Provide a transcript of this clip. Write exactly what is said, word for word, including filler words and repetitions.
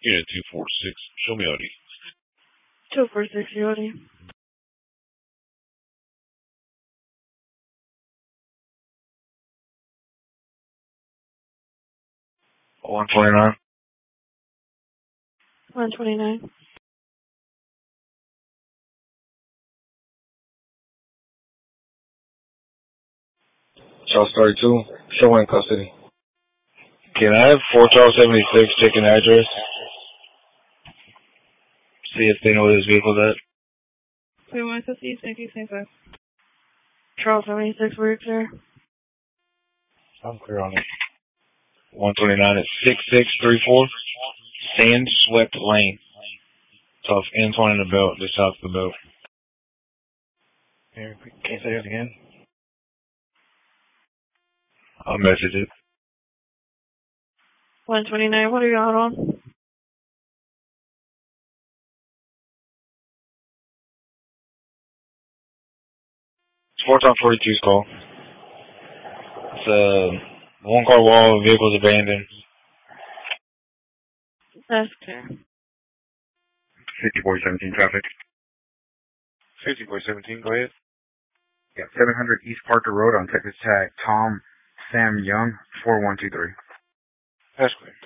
Unit two four six, show me O D. two four six, O D. one twenty-nine. one twenty-nine. Charles thirty-two, show in custody. Can I have four Charles seventy-six check an address? See if they know where this vehicle's at. We want to see thank you, thank you. Charles seventy-six, we're clear. I'm clear on it. one twenty-nine at six six three four Sand Swept Lane. It's off Antoine and the Belt, just south of the Belt. Here, can you say it again? I'll message it. one twenty-nine, what are you out on? It's four time forty-two's call. It's a one car wall, vehicle's abandoned. That's clear. fifty-four seventeen traffic. fifty-four seventeen, go ahead. Yeah, seven hundred East Parker Road on Texas Tag. Tom Sam Young, four one two three. That's clear.